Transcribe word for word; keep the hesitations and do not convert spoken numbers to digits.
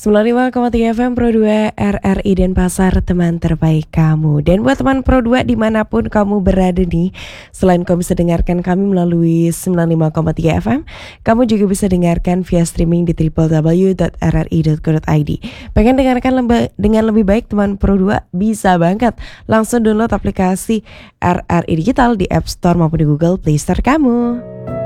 sembilan puluh lima koma tiga F M Pro dua R R I Denpasar, teman terbaik kamu. Dan buat teman Pro dua dimanapun kamu berada nih, selain kamu bisa dengarkan kami melalui sembilan puluh lima koma tiga F M, kamu juga bisa dengarkan via streaming di w w w dot r r i dot co dot i d. Pengen dengarkan lemba- dengan lebih baik teman Pro dua? Bisa banget. Langsung download aplikasi R R I Digital di App Store maupun di Google Play Store kamu.